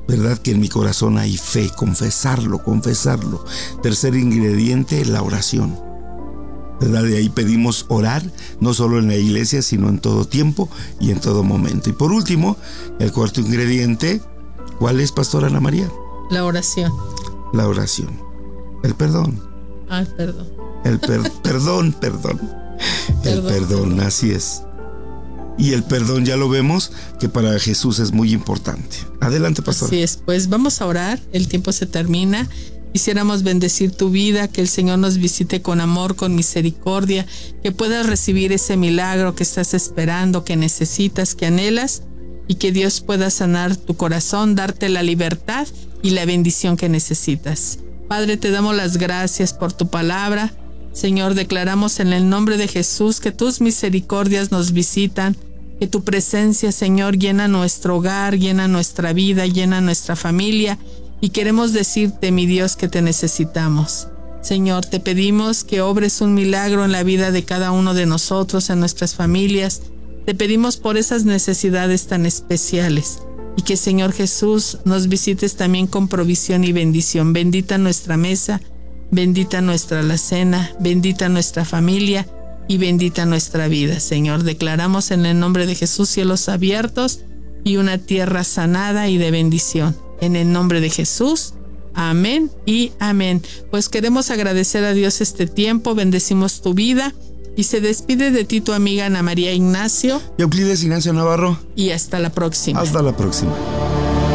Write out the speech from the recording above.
¿verdad? Que en mi corazón hay fe, confesarlo. Tercer ingrediente, la oración, ¿verdad? De ahí pedimos orar, no solo en la iglesia, sino en todo tiempo y en todo momento. Y por último, el cuarto ingrediente, ¿cuál es, Pastora Ana María? La oración. La oración. El perdón. Perdón. El perdón. El perdón, así es. Y el perdón ya lo vemos que para Jesús es muy importante. Adelante, pastor. Así es, pues vamos a orar, el tiempo se termina. Quisiéramos bendecir tu vida, que el Señor nos visite con amor, con misericordia, que puedas recibir ese milagro que estás esperando, que necesitas, que anhelas, y que Dios pueda sanar tu corazón, darte la libertad y la bendición que necesitas. Padre, te damos las gracias por tu palabra. Señor, declaramos en el nombre de Jesús que tus misericordias nos visitan, que tu presencia, Señor, llena nuestro hogar, llena nuestra vida, llena nuestra familia, y queremos decirte, mi Dios, que te necesitamos. Señor, te pedimos que obres un milagro en la vida de cada uno de nosotros, en nuestras familias. Te pedimos por esas necesidades tan especiales, y que, Señor Jesús, nos visites también con provisión y bendición. Bendita nuestra mesa, bendita nuestra alacena, bendita nuestra familia y bendita nuestra vida. Señor, declaramos en el nombre de Jesús cielos abiertos y una tierra sanada y de bendición. En el nombre de Jesús, amén y amén. Pues queremos agradecer a Dios este tiempo, bendecimos tu vida, y se despide de ti tu amiga Ana María Ignacio. Euclides Ignacio Navarro. Y hasta la próxima. Hasta la próxima.